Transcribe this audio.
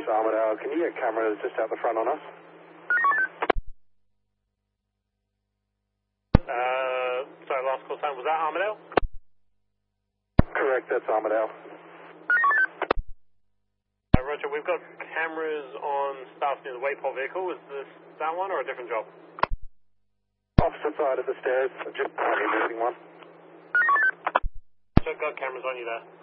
This Armadale, can you get cameras just out the front on us? Sorry, last call time, was that Armadale? Correct, that's Armadale. Roger, we've got cameras on staff near the Waypole vehicle. Is this that one or a different job? Opposite side of the stairs, just currently missing one. So I've got cameras on you there.